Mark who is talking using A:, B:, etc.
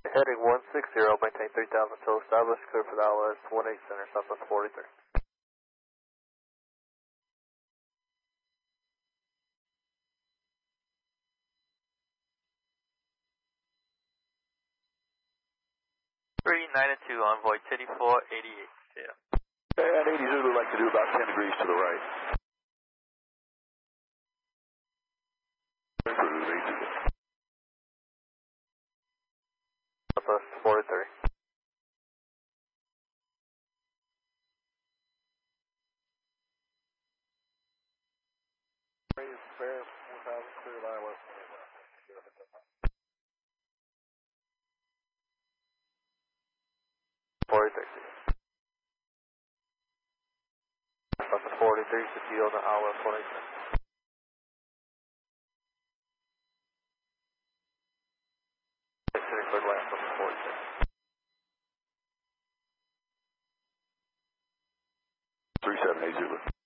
A: Heading 160, maintain 3000 till established, clear for the LS 18 center, Southwest 43.
B: Three, 9 and 2, envoy Teddy 488. Yeah.
C: And 80 Zulu like to do about 10 degrees to the right.
A: Southwest 43. Bear 4000, clear line west. 4030. Southwest 43, 50 on the LS 18. Clear line Southwest 46.
C: 3780.